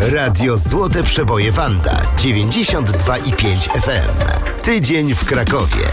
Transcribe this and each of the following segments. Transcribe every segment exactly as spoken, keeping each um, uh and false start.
Radio Złote Przeboje Wanda dziewięćdziesiąt dwa i pięć F M. Tydzień w Krakowie.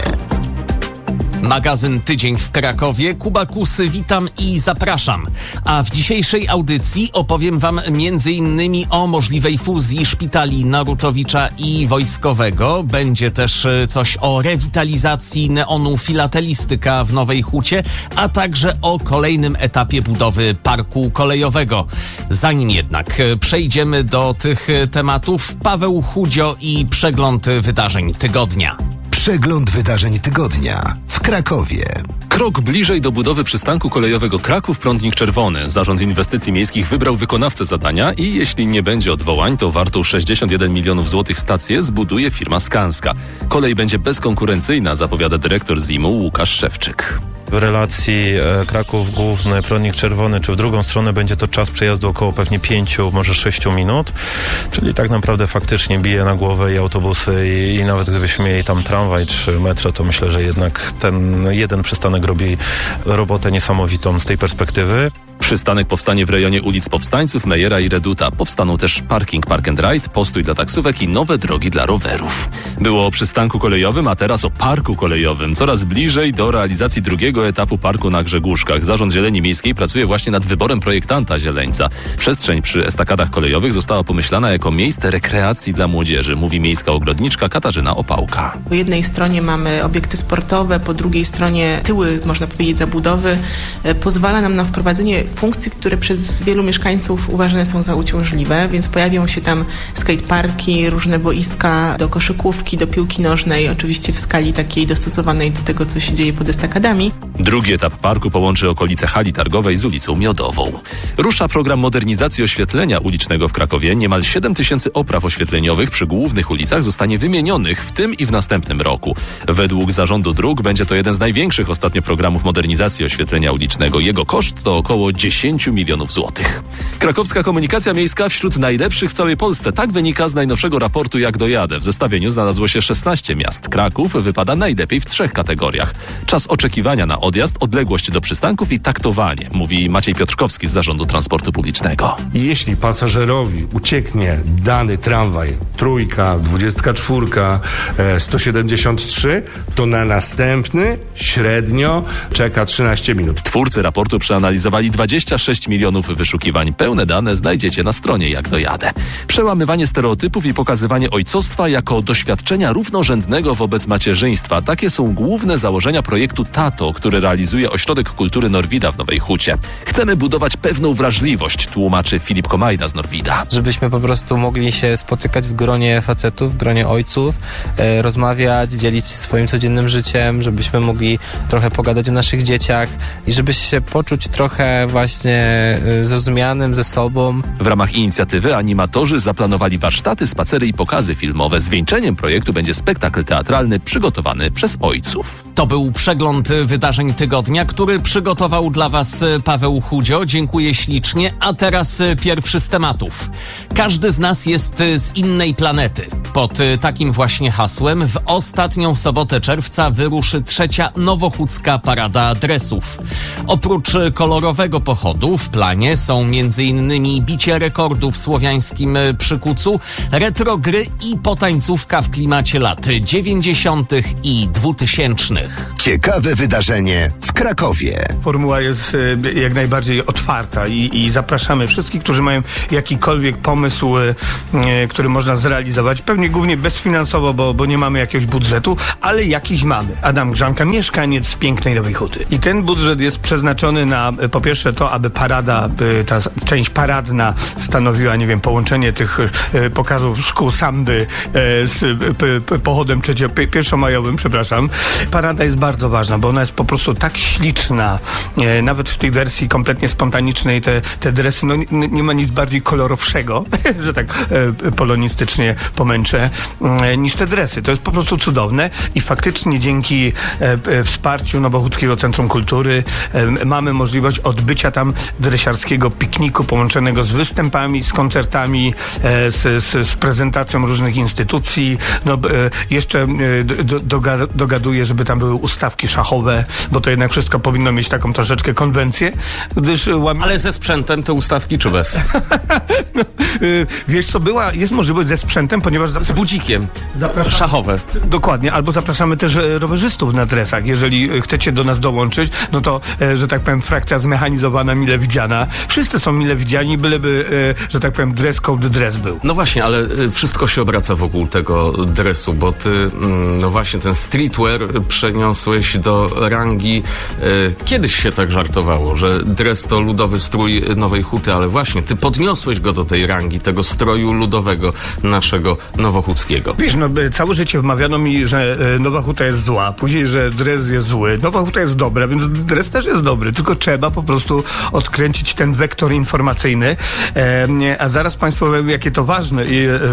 Magazyn Tydzień w Krakowie. Kuba Kusy, witam i zapraszam. A w dzisiejszej audycji opowiem wam między innymi o możliwej fuzji szpitali Narutowicza i Wojskowego. Będzie też coś o rewitalizacji neonu Filatelistyka w Nowej Hucie, a także o kolejnym etapie budowy parku kolejowego. Zanim jednak przejdziemy do tych tematów, Paweł Chudzio i przegląd wydarzeń tygodnia. Przegląd wydarzeń tygodnia w Krakowie. Krok bliżej do budowy przystanku kolejowego Kraków-Prądnik Czerwony. Zarząd Inwestycji Miejskich wybrał wykonawcę zadania i jeśli nie będzie odwołań, to wartą sześćdziesiąt jeden milionów złotych stację zbuduje firma Skanska. Kolej będzie bezkonkurencyjna, zapowiada dyrektor Z I M-u Łukasz Szewczyk. W relacji Kraków Główny, Prądnik Czerwony, czy w drugą stronę będzie to czas przejazdu około pewnie pięciu, może sześciu minut, czyli tak naprawdę faktycznie bije na głowę i autobusy i, i nawet gdybyśmy mieli tam tramwaj czy metro, to myślę, że jednak ten jeden przystanek robi robotę niesamowitą z tej perspektywy. Przystanek powstanie w rejonie ulic Powstańców, Mejera i Reduta. Powstaną też parking Park and Ride, postój dla taksówek i nowe drogi dla rowerów. Było o przystanku kolejowym, a teraz o parku kolejowym. Coraz bliżej do realizacji drugiego etapu parku na Grzegórzkach. Zarząd Zieleni Miejskiej pracuje właśnie nad wyborem projektanta zieleńca. Przestrzeń przy estakadach kolejowych została pomyślana jako miejsce rekreacji dla młodzieży, mówi miejska ogrodniczka Katarzyna Opałka. Po jednej stronie mamy obiekty sportowe, po drugiej stronie tyły, można powiedzieć, zabudowy. Pozwala nam na wprowadzenie funkcji, które przez wielu mieszkańców uważane są za uciążliwe, więc pojawią się tam skateparki, różne boiska do koszykówki, do piłki nożnej, oczywiście w skali takiej dostosowanej do tego, co się dzieje pod estakadami. Drugi etap parku połączy okolice hali targowej z ulicą Miodową. Rusza program modernizacji oświetlenia ulicznego w Krakowie. Niemal siedem tysięcy opraw oświetleniowych przy głównych ulicach zostanie wymienionych w tym i w następnym roku. Według Zarządu Dróg będzie to jeden z największych ostatnio programów modernizacji oświetlenia ulicznego. Jego koszt to około dziesięć milionów złotych. Krakowska komunikacja miejska wśród najlepszych w całej Polsce. Tak wynika z najnowszego raportu Jak dojadę. W zestawieniu znalazło się szesnaście miast. Kraków wypada najlepiej w trzech kategoriach. Czas oczekiwania na odjazd, odległość do przystanków i taktowanie, mówi Maciej Piotrkowski z Zarządu Transportu Publicznego. Jeśli pasażerowi ucieknie dany tramwaj, trójka, dwudziestka czwórka, sto siedemdziesiąt trzy, to na następny średnio czeka trzynaście minut. Twórcy raportu przeanalizowali dwadzieścia sześć milionów wyszukiwań. Pełne dane znajdziecie na stronie Jak dojadę. Przełamywanie stereotypów i pokazywanie ojcostwa jako doświadczenia równorzędnego wobec macierzyństwa. Takie są główne założenia projektu Tato, który realizuje Ośrodek Kultury Norwida w Nowej Hucie. Chcemy budować pewną wrażliwość, tłumaczy Filip Komajda z Norwida. Żebyśmy po prostu mogli się spotykać w gronie facetów, w gronie ojców, e, rozmawiać, dzielić się swoim codziennym życiem, żebyśmy mogli trochę pogadać o naszych dzieciach i żeby się poczuć trochę właśnie zrozumianym ze sobą. W ramach inicjatywy animatorzy zaplanowali warsztaty, spacery i pokazy filmowe. Zwieńczeniem projektu będzie spektakl teatralny przygotowany przez ojców. To był przegląd wydarzeń tygodnia, który przygotował dla was Paweł Chudzio. Dziękuję ślicznie. A teraz pierwszy z tematów. Każdy z nas jest z innej planety. Pod takim właśnie hasłem w ostatnią sobotę czerwca wyruszy trzecia Nowochódzka Parada Dresów. Oprócz kolorowego pochodu w planie są m.in. bicie rekordów w słowiańskim przykucu, retro gry i potańcówka w klimacie lat dziewięćdziesiątych i dwutysięcznych. Ciekawe wydarzenie w Krakowie. Formuła jest jak najbardziej otwarta i, i zapraszamy wszystkich, którzy mają jakikolwiek pomysł, e, który można zrealizować. Pewnie głównie bezfinansowo, bo, bo nie mamy jakiegoś budżetu, ale jakiś mamy. Adam Grzanka, mieszkaniec pięknej Nowej Huty. I ten budżet jest przeznaczony na, po pierwsze to, aby parada, ta część paradna stanowiła, nie wiem, połączenie tych e, pokazów szkół samby e, z p, p, pochodem trzecio, p, pierwszomajowym, przepraszam. Parada jest bardzo ważna, bo ona jest po prostu tak śliczna. E, nawet w tej wersji kompletnie spontanicznej te, te dresy, no nie, nie ma nic bardziej kolorowszego, że tak e, polonistycznie pomęczę, e, niż te dresy. To jest po prostu cudowne i faktycznie dzięki e, wsparciu Nowochódzkiego Centrum Kultury e, mamy możliwość odbycia tam dresiarskiego pikniku treningu połączonego z występami, z koncertami, e, z, z, z prezentacją różnych instytucji. No, e, jeszcze e, do, doga, dogaduję, żeby tam były ustawki szachowe, bo to jednak wszystko powinno mieć taką troszeczkę konwencję, gdyż łam... Ale ze sprzętem te ustawki czy bez? no, e, wiesz co, była, jest możliwość ze sprzętem, ponieważ... Z budzikiem. Zapraszamy, szachowe. Dokładnie, albo zapraszamy też e, rowerzystów na dresach. Jeżeli chcecie do nas dołączyć, no to, e, że tak powiem, frakcja zmechanizowana, mile widziana. Wszyscy są mile widziani, byleby, e, że tak powiem, dress code dress był. No właśnie, ale wszystko się obraca wokół tego dresu, bo ty, mm, no właśnie, ten streetwear przeniosłeś do rangi. E, kiedyś się tak żartowało, że dres to ludowy strój Nowej Huty, ale właśnie, ty podniosłeś go do tej rangi, tego stroju ludowego naszego nowochódzkiego. Wiesz, no całe życie wmawiano mi, że e, Nowa Huta jest zła, później, że dres jest zły. Nowa Huta jest dobra, więc dres też jest dobry, tylko trzeba po prostu odkręcić ten wektor informacyjny, e, a zaraz Państwu powiem, jakie to ważne. I, e,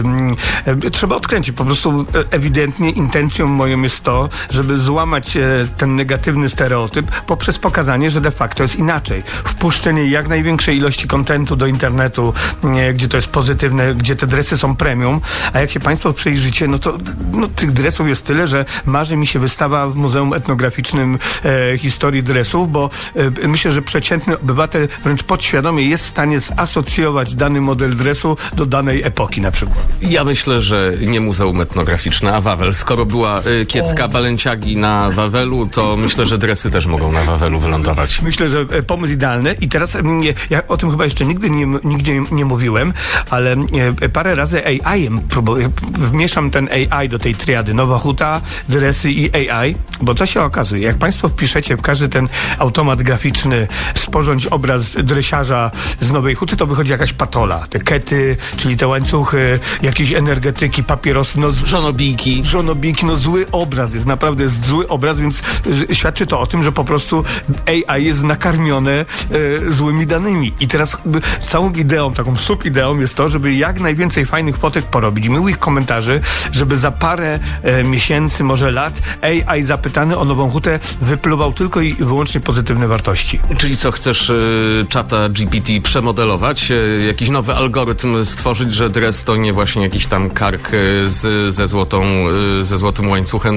e, trzeba odkręcić. Po prostu e, ewidentnie intencją moją jest to, żeby złamać e, ten negatywny stereotyp poprzez pokazanie, że de facto jest inaczej. Wpuszczenie jak największej ilości kontentu do internetu, e, gdzie to jest pozytywne, gdzie te dresy są premium, a jak się Państwo przejrzycie, no to no, tych dresów jest tyle, że marzy mi się wystawa w Muzeum Etnograficznym e, historii dresów, bo e, myślę, że przeciętny obywatel wręcz podświadomie jest w stanie zasocjować dany model dresu do danej epoki na przykład. Ja myślę, że nie Muzeum Etnograficzne, a Wawel. Skoro była y, kiecka Balenciagi na Wawelu, to myślę, że dresy też mogą na Wawelu wylądować. Myślę, że e, pomysł idealny i teraz e, ja o tym chyba jeszcze nigdy nie, nigdzie nie mówiłem, ale e, parę razy A I-em próbuję, wmieszam ten A I do tej triady. Nowa Huta, dresy i A I, bo co się okazuje, jak Państwo wpiszecie w każdy ten automat graficzny sporządź obraz dresiarza z Nowej Huty, to wychodzi jakaś patola. Te kety, czyli te łańcuchy, jakieś energetyki, papierosy, no... Żonobijki. Żonobijki, no zły obraz jest, naprawdę jest zły obraz, więc y, świadczy to o tym, że po prostu A I jest nakarmione y, złymi danymi. I teraz y, całą ideą, taką subideą jest to, żeby jak najwięcej fajnych fotek porobić, miłych komentarzy, żeby za parę y, miesięcy, może lat, A I zapytany o Nową Hutę wypluwał tylko i wyłącznie pozytywne wartości. Czyli co, chcesz y, czata G P T przemodelować? Y, jakiś nowy algorytm stworzyć, że dres to nie właśnie jakiś tam kark y, z, ze, złotą, y, ze złotym łańcuchem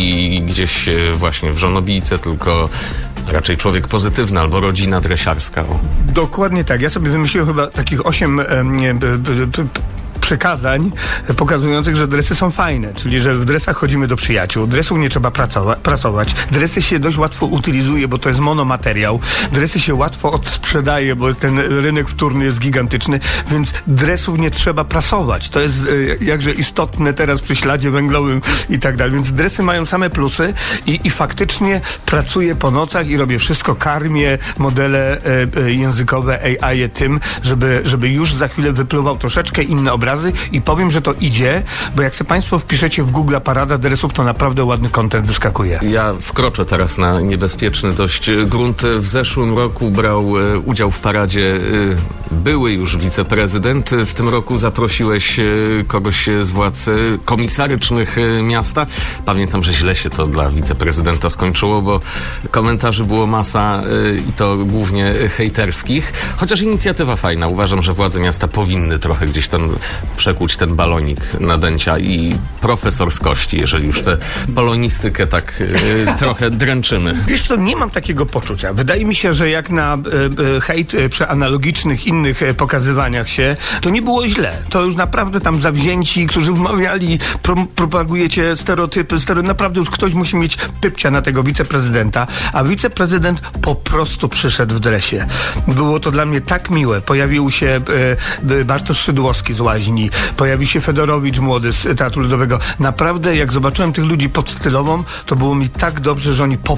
i gdzieś y, właśnie w żonobijce, tylko raczej człowiek pozytywny albo rodzina dresiarska. O. Dokładnie tak. Ja sobie wymyśliłem chyba takich osiem przekazań pokazujących, że dresy są fajne, czyli że w dresach chodzimy do przyjaciół, dresów nie trzeba pracowa- prasować, dresy się dość łatwo utylizuje, bo to jest monomateriał, dresy się łatwo odsprzedaje, bo ten rynek wtórny jest gigantyczny, więc dresów nie trzeba prasować. To jest e, jakże istotne teraz przy śladzie węglowym i tak dalej, więc dresy mają same plusy i, i faktycznie pracuję po nocach i robię wszystko, karmię modele e, e, językowe A I tym, żeby, żeby już za chwilę wypluwał troszeczkę inne obrazy i powiem, że to idzie, bo jak sobie Państwo wpiszecie w Google parada dresów, to naprawdę ładny content wyskakuje. Ja wkroczę teraz na niebezpieczny dość grunt. W zeszłym roku brał e, udział w paradzie e, były już wiceprezydent. W tym roku zaprosiłeś e, kogoś z władz e, komisarycznych e, miasta. Pamiętam, że źle się to dla wiceprezydenta skończyło, bo komentarzy było masa e, i to głównie hejterskich. Chociaż inicjatywa fajna. Uważam, że władze miasta powinny trochę gdzieś tam przekuć ten balonik nadęcia i profesorskości, jeżeli już tę polonistykę tak y, trochę dręczymy. Wiesz co, nie mam takiego poczucia. Wydaje mi się, że jak na y, y, hejt y, przy analogicznych innych y, pokazywaniach się, to nie było źle. To już naprawdę tam zawzięci, którzy wmawiali, pro, propagujecie stereotypy, stereotypy. Naprawdę już ktoś musi mieć pypcia na tego wiceprezydenta, a wiceprezydent po prostu przyszedł w dresie. Było to dla mnie tak miłe. Pojawił się y, y, Bartosz Szydłowski z Łaźni, pojawił się Fedorowicz młody z Teatru Ludowego. Naprawdę, jak zobaczyłem tych ludzi pod Stylową, to było mi tak dobrze, że oni po